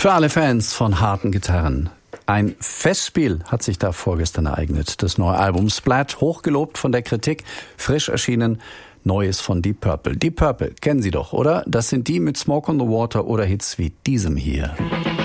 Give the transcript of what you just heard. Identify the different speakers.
Speaker 1: Für alle Fans von harten Gitarren. Ein Festspiel hat sich da vorgestern ereignet. Das neue Album Splat, hochgelobt von der Kritik, frisch erschienen, Neues von Deep Purple. Deep Purple, kennen Sie doch, oder? Das sind die mit Smoke on the Water oder Hits wie diesem hier.